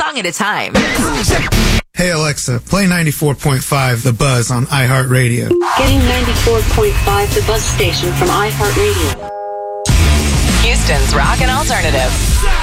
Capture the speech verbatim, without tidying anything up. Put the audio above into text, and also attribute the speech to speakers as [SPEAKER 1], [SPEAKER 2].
[SPEAKER 1] song at a time.
[SPEAKER 2] Hey Alexa, play ninety-four point five The Buzz on iHeartRadio.
[SPEAKER 3] Getting ninety-four point five The Buzz station from iHeartRadio.
[SPEAKER 1] Houston's Rock and Alternative.